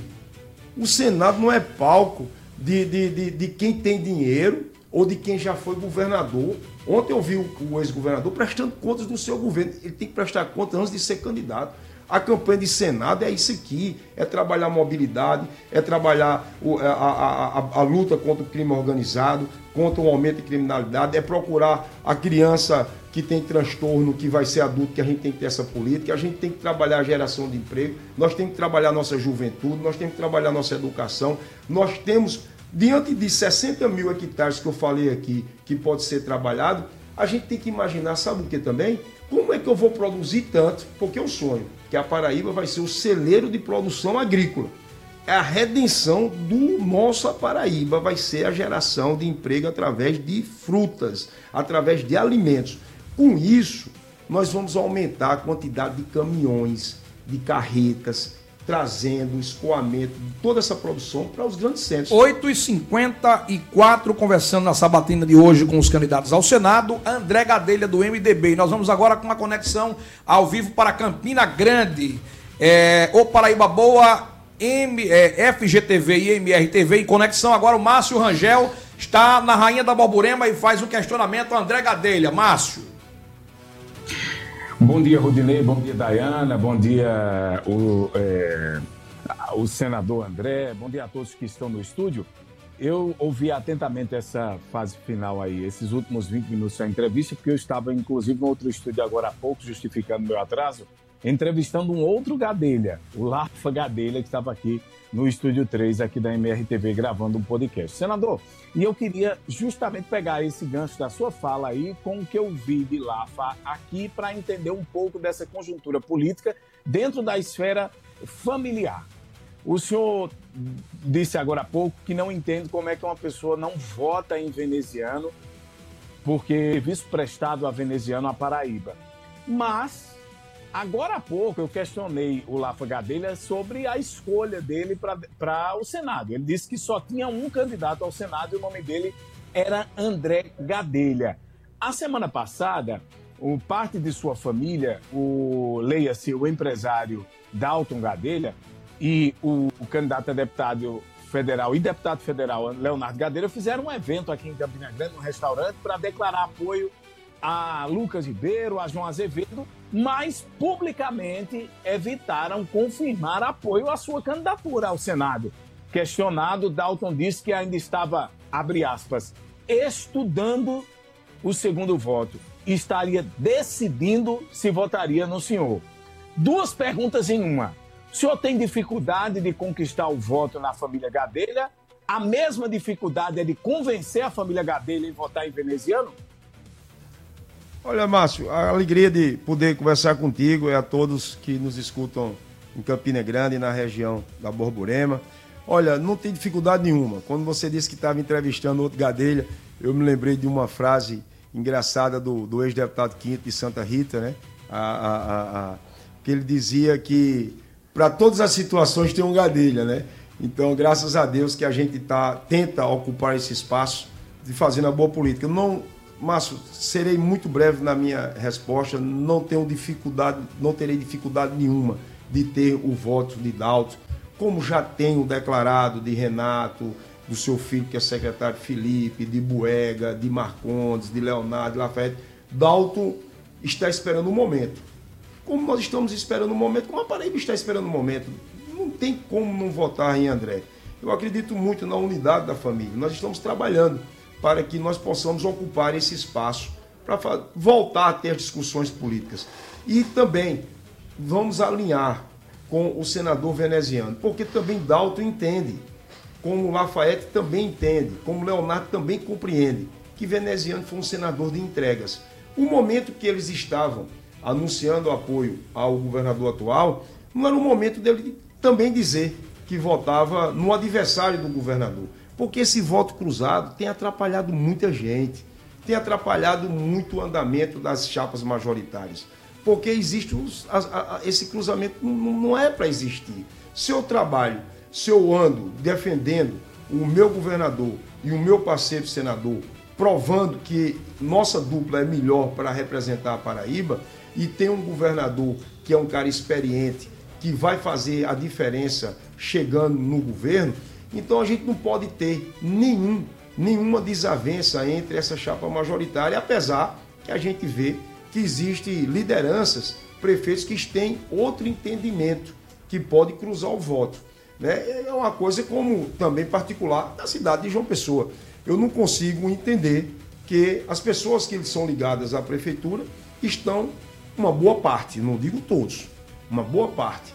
O Senado não é palco de, de, de, de quem tem dinheiro ou de quem já foi governador. Ontem eu vi o, o ex-governador prestando contas do seu governo. Ele tem que prestar contas antes de ser candidato. A campanha de Senado é isso aqui, é trabalhar a mobilidade, é trabalhar o, a, a, a, a luta contra o crime organizado, contra o aumento de criminalidade, é procurar a criança que tem transtorno, que vai ser adulto, que a gente tem que ter essa política, a gente tem que trabalhar a geração de emprego, nós temos que trabalhar a nossa juventude, nós temos que trabalhar a nossa educação, nós temos, diante de sessenta mil hectares que eu falei aqui, que pode ser trabalhado, a gente tem que imaginar, sabe o que também? Como é que eu vou produzir tanto? Porque eu sonho que a Paraíba vai ser o celeiro de produção agrícola. É a redenção do nosso Paraíba, vai ser a geração de emprego através de frutas, através de alimentos. Com isso, nós vamos aumentar a quantidade de caminhões, de carretas, trazendo escoamento de toda essa produção para os grandes centros. oito e cinquenta e quatro, conversando na sabatina de hoje com os candidatos ao Senado, André Gadelha do M D B. E nós vamos agora com uma conexão ao vivo para Campina Grande. É, o Paraíba Boa, M, é, F G T V e M R T V em conexão. Agora o Márcio Rangel está na Rainha da Borborema e faz um questionamento ao André Gadelha. Márcio. Bom dia, Rudinei, bom dia, Dayana, bom dia, o, é, o senador André, bom dia a todos que estão no estúdio. Eu ouvi atentamente essa fase final aí, esses últimos vinte minutos da entrevista, porque eu estava, inclusive, no outro estúdio agora há pouco, justificando meu atraso, entrevistando um outro Gadelha, o Lafa Gadelha, que estava aqui no Estúdio três, aqui da M R T V, gravando um podcast. Senador, e eu queria justamente pegar esse gancho da sua fala aí com o que eu vi de Lafa aqui para entender um pouco dessa conjuntura política dentro da esfera familiar. O senhor disse agora há pouco que não entende como é que uma pessoa não vota em veneziano porque visto prestado a veneziano a Paraíba. Mas agora há pouco eu questionei o Lafa Gadelha sobre a escolha dele para o Senado. Ele disse que só tinha um candidato ao Senado e o nome dele era André Gadelha. A semana passada, o parte de sua família, o leia-se o empresário Dalton Gadelha e o, o candidato a deputado federal e deputado federal Leonardo Gadelha fizeram um evento aqui em Campina Grande, num restaurante, para declarar apoio a Lucas Ribeiro, a João Azevedo, mas publicamente evitaram confirmar apoio à sua candidatura ao Senado. Questionado, Dalton disse que ainda estava, abre aspas, estudando o segundo voto e estaria decidindo se votaria no senhor. Duas perguntas em uma. O senhor tem dificuldade de conquistar o voto na família Gadelha? A mesma dificuldade é de convencer a família Gadelha em votar em veneziano? Olha, Márcio, a alegria de poder conversar contigo é a todos que nos escutam em Campina Grande, na região da Borborema. Olha, não tem dificuldade nenhuma. Quando você disse que estava entrevistando outro Gadelha, eu me lembrei de uma frase engraçada do, do ex-deputado Quinto de Santa Rita, né? A, a, a, a, que ele dizia que para todas as situações tem um Gadelha, né? Então, graças a Deus que a gente tá, tenta ocupar esse espaço de fazendo a boa política. Não, Márcio, serei muito breve na minha resposta, não tenho dificuldade, não terei dificuldade nenhuma de ter o voto de Dalto, como já tenho declarado de Renato, do seu filho que é secretário Felipe, de Buega, de Marcondes, de Leonardo, de Lafayette. Dalto está esperando o momento. Como nós estamos esperando o momento, como a Paraíba está esperando o momento, não tem como não votar em André. Eu acredito muito na unidade da família. Nós estamos trabalhando para que nós possamos ocupar esse espaço para voltar a ter discussões políticas. E também vamos alinhar com o senador veneziano, porque também Dalto entende, como Lafayette também entende, como Leonardo também compreende, que veneziano foi um senador de entregas. O momento que eles estavam anunciando apoio ao governador atual, não era o momento dele também dizer que votava no adversário do governador, porque esse voto cruzado tem atrapalhado muita gente, tem atrapalhado muito o andamento das chapas majoritárias, porque existe os, a, a, esse cruzamento não, não é para existir. Se eu trabalho, se eu ando defendendo o meu governador e o meu parceiro senador, provando que nossa dupla é melhor para representar a Paraíba, e tem um governador que é um cara experiente, que vai fazer a diferença chegando no governo, então a gente não pode ter nenhum, nenhuma desavença entre essa chapa majoritária, apesar que a gente vê que existem lideranças, prefeitos que têm outro entendimento, que pode cruzar o voto. Né? É uma coisa como também particular da cidade de João Pessoa. Eu não consigo entender que as pessoas que são ligadas à prefeitura estão, uma boa parte, não digo todos, uma boa parte,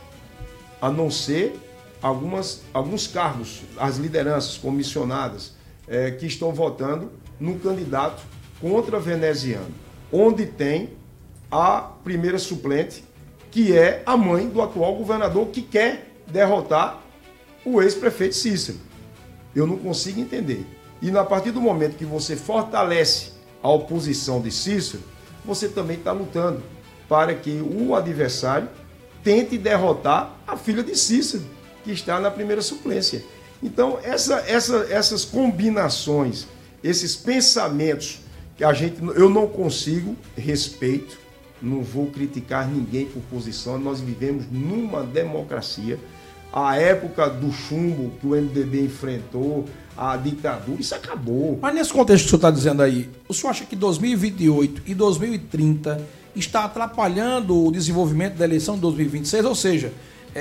a não ser algumas, alguns cargos, as lideranças comissionadas, é, que estão votando no candidato contra veneziano, onde tem a primeira suplente, que é a mãe do atual governador, que quer derrotar o ex-prefeito Cícero. Eu não consigo entender. E a partir do momento que você fortalece a oposição de Cícero, você também está lutando para que o adversário tente derrotar a filha de Cícero, que está na primeira suplência. Então, essa, essa, essas combinações, esses pensamentos que a gente, eu não consigo, respeito, não vou criticar ninguém por posição, nós vivemos numa democracia. A época do chumbo que o M D B enfrentou, a ditadura, isso acabou. Mas nesse contexto que o senhor está dizendo aí, o senhor acha que dois mil e vinte e oito e dois mil e trinta está atrapalhando o desenvolvimento da eleição de dois mil e vinte e seis? Ou seja,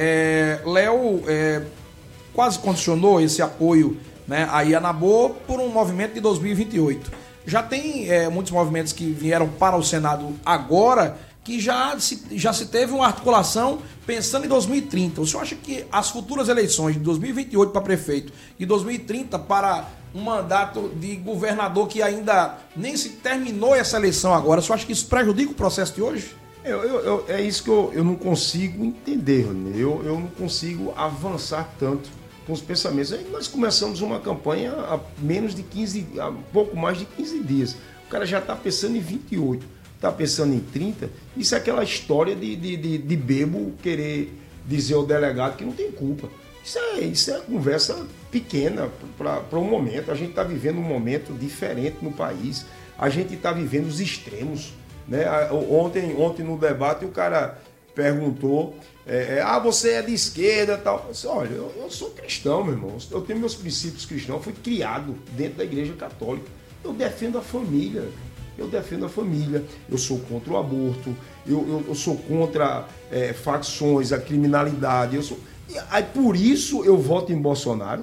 é, Léo é, quase condicionou esse apoio, né, aí a Nabor por um movimento de dois mil e vinte e oito. Já tem é, muitos movimentos que vieram para o Senado agora, que já se, já se teve uma articulação pensando em dois mil e trinta. O senhor acha que as futuras eleições de dois mil e vinte e oito para prefeito e dois mil e trinta para um mandato de governador que ainda nem se terminou essa eleição agora, o senhor acha que isso prejudica o processo de hoje? Eu, eu, eu, é isso que eu, eu não consigo entender, Rony. Eu, eu não consigo avançar tanto com os pensamentos. Aí nós começamos uma campanha há menos de quinze, há pouco mais de quinze dias. O cara já está pensando em vinte e oito. Está pensando em trinta, isso é aquela história de, de, de, de bebo querer dizer ao delegado que não tem culpa. Isso é, isso é conversa pequena para o momento. A gente está vivendo um momento diferente no país. A gente está vivendo os extremos. Né? Ontem, ontem no debate o cara perguntou, é, é, ah, você é de esquerda e tal. Eu disse, olha, eu, eu sou cristão, meu irmão. Eu tenho meus princípios cristãos, eu fui criado dentro da igreja católica. Eu defendo a família. Eu defendo a família, eu sou contra o aborto, eu, eu, eu sou contra é, facções, a criminalidade. Eu sou... E aí, por isso eu voto em Bolsonaro,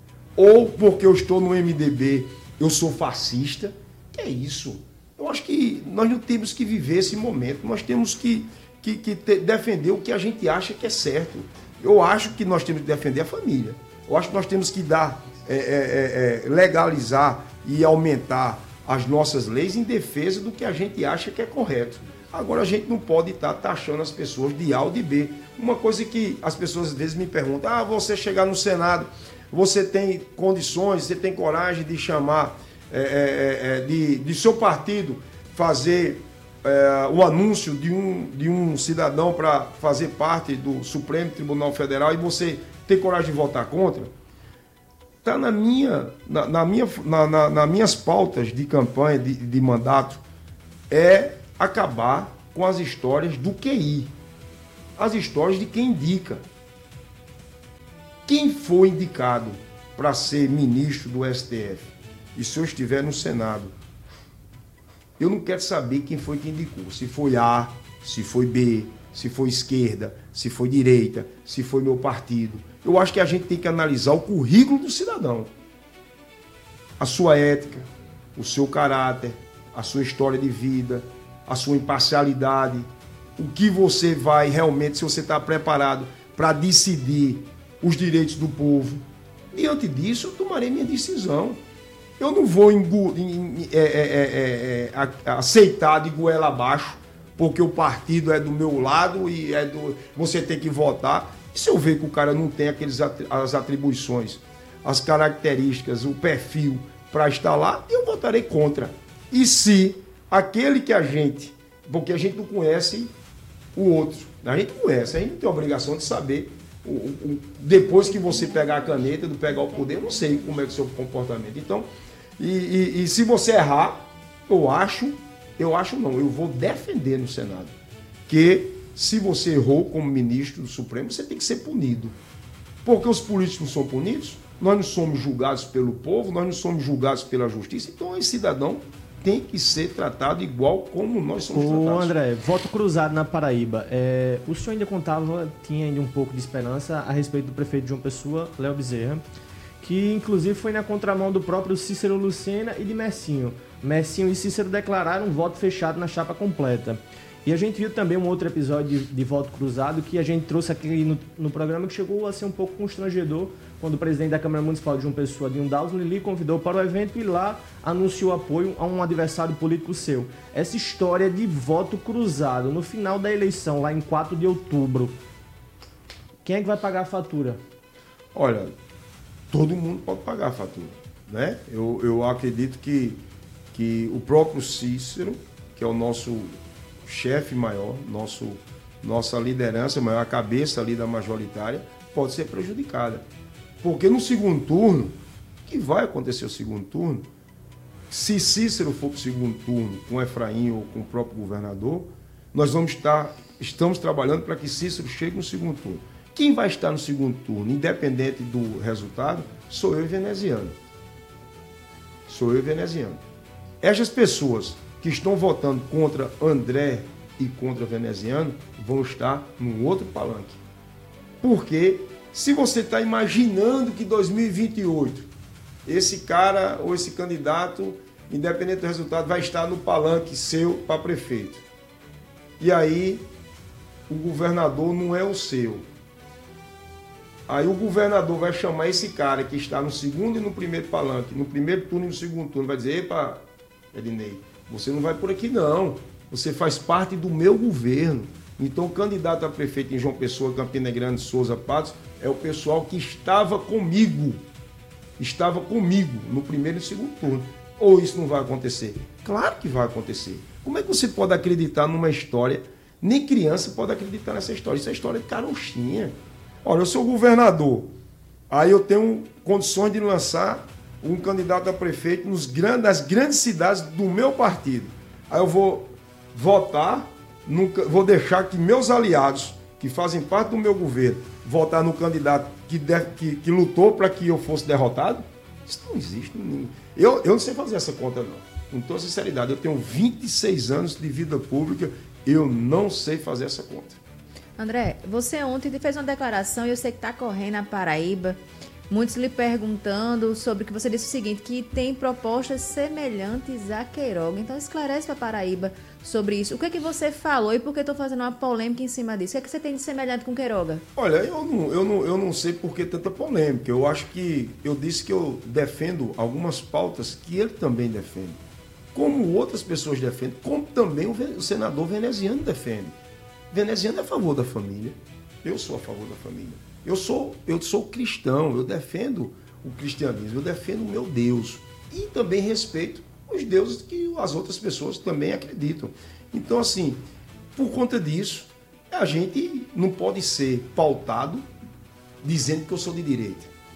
ou porque eu estou no M D B, eu sou fascista. Que é isso? Eu acho que nós não temos que viver esse momento, nós temos que, que, que te, defender o que a gente acha que é certo. Eu acho que nós temos que defender a família. Eu acho que nós temos que dar, é, é, é, legalizar e aumentar as nossas leis em defesa do que a gente acha que é correto. Agora, a gente não pode estar taxando as pessoas de A ou de B. Uma coisa que as pessoas às vezes me perguntam, ah, você chegar no Senado, você tem condições, você tem coragem de chamar, é, é, é, de, de seu partido fazer é, o anúncio de um, de um cidadão para fazer parte do Supremo Tribunal Federal e você ter coragem de votar contra? tá na minha, na, na minha, na, na, nas minhas pautas de campanha, de, de mandato, é acabar com as histórias do Q I. As histórias de quem indica. Quem foi indicado para ser ministro do S T F? E se eu estiver no Senado, eu não quero saber quem foi que indicou. Se foi A, se foi B, se foi esquerda, se foi direita, se foi meu partido. Eu acho que a gente tem que analisar o currículo do cidadão. A sua ética, o seu caráter, a sua história de vida, a sua imparcialidade, o que você vai realmente, se você está preparado para decidir os direitos do povo. Diante disso, eu tomarei minha decisão. Eu não vou engu, em, é, é, é, é, aceitar de goela abaixo, porque o partido é do meu lado e é do, você tem que votar. E se eu ver que o cara não tem aqueles, as atribuições, as características, o perfil para estar lá, eu votarei contra. E se aquele que a gente, porque a gente não conhece o outro, a gente conhece, a gente não tem a obrigação de saber. O, o, depois que você pegar a caneta, de pegar o poder, eu não sei como é o seu comportamento. Então, e, e, e se você errar, eu acho, eu acho não, eu vou defender no Senado que se você errou como ministro do Supremo, você tem que ser punido. Porque os políticos não são punidos, nós não somos julgados pelo povo, nós não somos julgados pela justiça, então esse cidadão tem que ser tratado igual como nós somos Ô, tratados. André, voto cruzado na Paraíba. É, o senhor ainda contava, tinha ainda um pouco de esperança a respeito do prefeito de João Pessoa, Léo Bezerra, que inclusive foi na contramão do próprio Cícero Lucena e de Messinho. Messinho e Cícero declararam um voto fechado na chapa completa. E a gente viu também um outro episódio de, de voto cruzado que a gente trouxe aqui no, no programa, que chegou a ser um pouco constrangedor, quando o presidente da Câmara Municipal de João Pessoa, Dinho Dawson, lhe convidou para o evento e lá anunciou apoio a um adversário político seu. Essa história de voto cruzado no final da eleição, lá em quatro de outubro, quem é que vai pagar a fatura? Olha, todo mundo pode pagar a fatura, né? Eu, eu acredito que, que o próprio Cícero, que é o nosso chefe maior, nosso, nossa liderança maior, a cabeça ali da majoritária, pode ser prejudicada. Porque no segundo turno, que vai acontecer o segundo turno, se Cícero for para o segundo turno com Efraim ou com o próprio governador, nós vamos estar, estamos trabalhando para que Cícero chegue no segundo turno. Quem vai estar no segundo turno, independente do resultado, sou eu e Veneziano. Sou eu e Veneziano. Estas pessoas que estão votando contra André e contra Veneziano vão estar num outro palanque. Porque se você está imaginando que dois mil e vinte e oito esse cara ou esse candidato, independente do resultado, vai estar no palanque seu para prefeito, e aí o governador não é o seu, aí o governador vai chamar esse cara que está no segundo e no primeiro palanque, no primeiro turno e no segundo turno, vai dizer: epa, Ednei, você não vai por aqui não, você faz parte do meu governo. Então o candidato a prefeito em João Pessoa, Campina Grande, Souza Patos, é o pessoal que estava comigo, estava comigo no primeiro e segundo turno. Ou isso não vai acontecer? Claro que vai acontecer. Como é que você pode acreditar numa história? Nem criança pode acreditar nessa história. Isso é história de carochinha. Olha, eu sou governador, aí eu tenho condições de lançar um candidato a prefeito nos grandes, nas grandes cidades do meu partido. Aí eu vou votar, nunca, vou deixar que meus aliados, que fazem parte do meu governo, votar no candidato que, de, que, que lutou para que eu fosse derrotado? Isso não existe. Eu, eu não sei fazer essa conta, não. Com toda sinceridade, eu tenho vinte e seis anos de vida pública, eu não sei fazer essa conta. André, você ontem fez uma declaração e eu sei que está correndo a Paraíba, muitos lhe perguntando sobre que você disse o seguinte, que tem propostas semelhantes a Queiroga. Então esclarece para a Paraíba sobre isso. O que é que você falou e por que estou fazendo uma polêmica em cima disso? O que é que você tem de semelhante com Queiroga? Olha, eu não, eu não, eu não sei por que tanta polêmica. Eu acho que eu disse que eu defendo algumas pautas que ele também defende. Como outras pessoas defendem, como também o senador veneziano defende. Veneziano é a favor da família. Eu sou a favor da família. Eu sou, eu sou cristão, eu defendo o cristianismo, eu defendo o meu Deus. E também respeito os deuses que as outras pessoas também acreditam. Então, assim, por conta disso, a gente não pode ser pautado dizendo que eu sou de direita.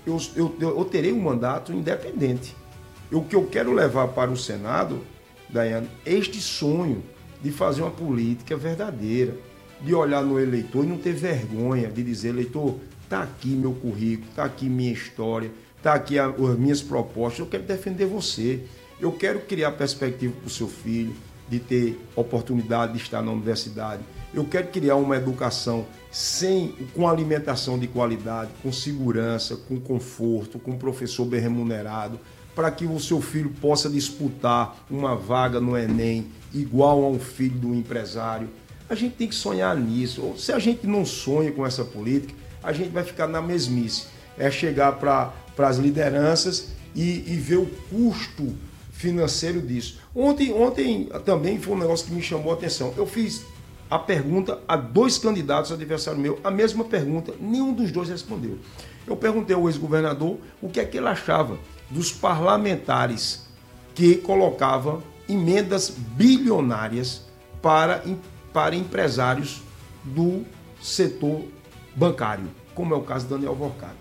eu, eu, eu terei um mandato independente. O que eu quero levar para o Senado, Daiane, este sonho de fazer uma política verdadeira, de olhar no eleitor e não ter vergonha de dizer, eleitor, está aqui meu currículo, está aqui minha história, está aqui a, as minhas propostas, eu quero defender você, eu quero criar perspectiva para o seu filho, de ter oportunidade de estar na universidade, eu quero criar uma educação sem, com alimentação de qualidade, com segurança, com conforto, com um professor bem remunerado, para que o seu filho possa disputar uma vaga no Enem igual a um filho do empresário. A gente tem que sonhar nisso. Se a gente não sonha com essa política, a gente vai ficar na mesmice. É chegar para as lideranças e, e ver o custo financeiro disso. Ontem, ontem também foi um negócio que me chamou a atenção. Eu fiz a pergunta a dois candidatos adversários meus, a mesma pergunta, nenhum dos dois respondeu. Eu perguntei ao ex-governador o que é que ele achava dos parlamentares que colocavam emendas bilionárias para, para empresários do setor bancário, como é o caso do Daniel Vorcado.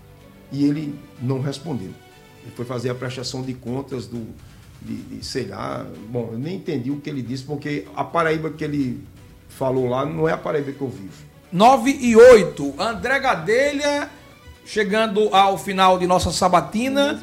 E ele não respondeu. Ele foi fazer a prestação de contas do, de, de, sei lá, bom, eu nem entendi o que ele disse, porque a Paraíba que ele falou lá não é a Paraíba que eu vivo. nove e oito, André Gadelha, chegando ao final de nossa sabatina,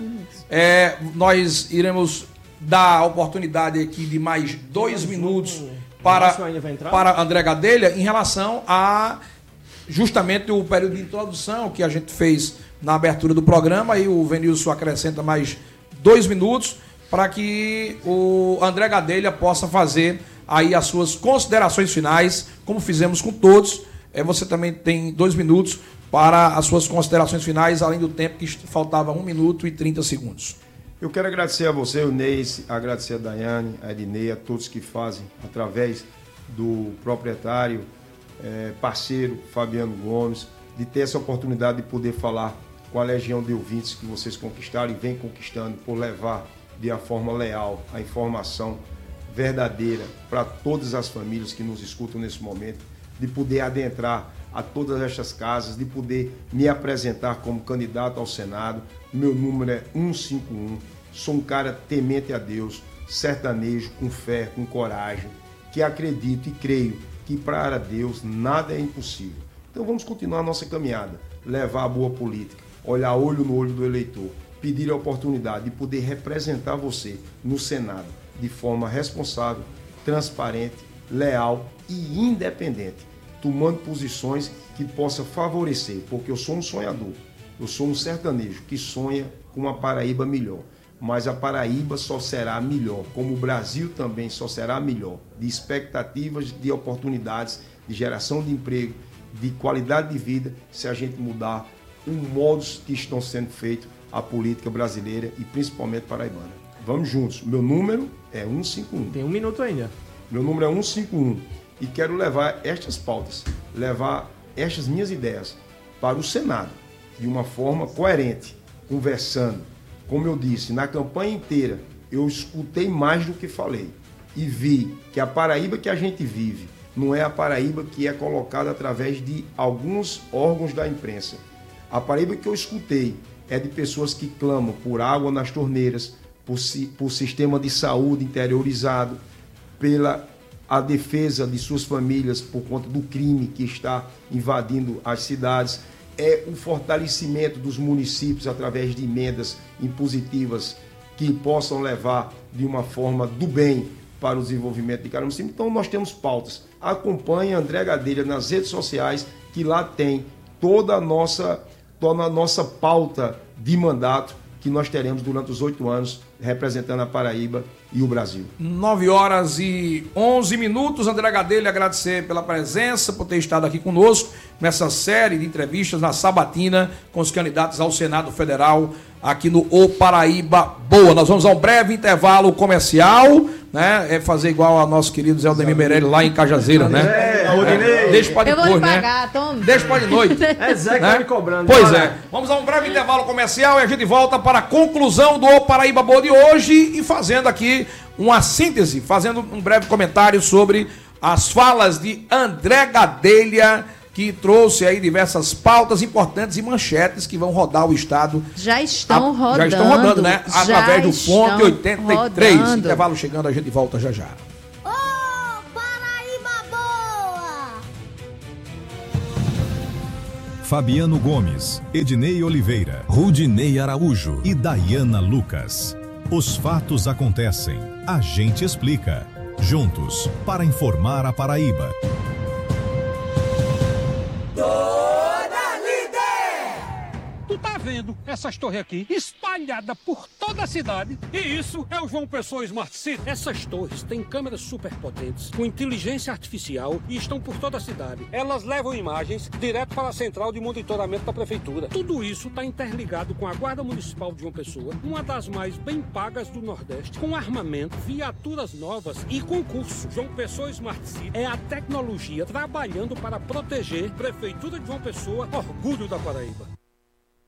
é, nós iremos dar a oportunidade aqui de mais dois minutos para, para André Gadelha em relação a justamente o período de introdução que a gente fez na abertura do programa, e o Venilson acrescenta mais dois minutos para que o André Gadelha possa fazer aí as suas considerações finais, como fizemos com todos. É, você também tem dois minutos para as suas considerações finais, além do tempo que faltava um minuto e trinta segundos. Eu quero agradecer a você, o Neis, agradecer a Daiane, a Ednei, a todos que fazem através do proprietário, é, parceiro Fabiano Gomes, de ter essa oportunidade de poder falar com a legião de ouvintes que vocês conquistaram e vem conquistando por levar de uma forma leal a informação verdadeira para todas as famílias que nos escutam nesse momento, de poder adentrar a todas estas casas, de poder me apresentar como candidato ao Senado. Meu número é cento e cinquenta e um, sou um cara temente a Deus, sertanejo, com fé, com coragem, que acredito e creio que para Deus nada é impossível. Então vamos continuar a nossa caminhada, levar a boa política, olhar olho no olho do eleitor, pedir a oportunidade de poder representar você no Senado de forma responsável, transparente, leal e independente, tomando posições que possa favorecer, porque eu sou um sonhador, eu sou um sertanejo que sonha com uma Paraíba melhor, mas a Paraíba só será melhor, como o Brasil também só será melhor, de expectativas, de oportunidades, de geração de emprego, de qualidade de vida, se a gente mudar os modos que estão sendo feitos a política brasileira e principalmente paraibana. Vamos juntos, meu número é cento e cinquenta e um. Tem um minuto ainda. Meu número é cento e cinquenta e um e quero levar estas pautas, levar estas minhas ideias para o Senado de uma forma coerente, conversando. Como eu disse, na campanha inteira eu escutei mais do que falei e vi que a Paraíba que a gente vive não é a Paraíba que é colocada através de alguns órgãos da imprensa. A Paraíba que eu escutei é de pessoas que clamam por água nas torneiras, por, por sistema de saúde interiorizado, pela a defesa de suas famílias por conta do crime que está invadindo as cidades, é o fortalecimento dos municípios através de emendas impositivas que possam levar de uma forma do bem para o desenvolvimento de cada município. Então nós temos pautas. Acompanhe André Gadelha nas redes sociais, que lá tem toda a nossa, toda a nossa pauta de mandato que nós teremos durante os oito anos representando a Paraíba e o Brasil. nove horas e onze minutos. André Gadelha, agradecer pela presença, por ter estado aqui conosco nessa série de entrevistas na sabatina com os candidatos ao Senado Federal aqui no O Paraíba Boa. Nós vamos a um breve intervalo comercial, né? É fazer igual a nosso querido Zé Aldemir Meirelles lá em Cajazeira, né? É, é, deixa para depois, eu vou né? pagar, toma. Deixa para de noite. É Zé que né? tá me cobrando. Pois Bora. é. Vamos a um breve intervalo comercial e a gente volta para a conclusão do O Paraíba Boa de hoje e fazendo aqui uma síntese, fazendo um breve comentário sobre as falas de André Gadelha que trouxe aí diversas pautas importantes e manchetes que vão rodar o estado. Já estão a, rodando. Já estão rodando, né? Através do Fonte oitenta e três. Rodando. Intervalo chegando, a gente volta já já. Ô, Paraíba boa! Fabiano Gomes, Ednei Oliveira, Rudinei Araújo e Dayana Lucas. Os fatos acontecem, a gente explica. Juntos, para informar a Paraíba. Tu tá vendo essas torres aqui espalhadas por toda a cidade? E isso é o João Pessoa Smart City. Essas torres têm câmeras super potentes, com inteligência artificial e estão por toda a cidade. Elas levam imagens direto para a central de monitoramento da prefeitura. Tudo isso está interligado com a Guarda Municipal de João Pessoa, uma das mais bem pagas do Nordeste, com armamento, viaturas novas e concurso. João Pessoa Smart City é a tecnologia trabalhando para proteger a Prefeitura de João Pessoa, orgulho da Paraíba.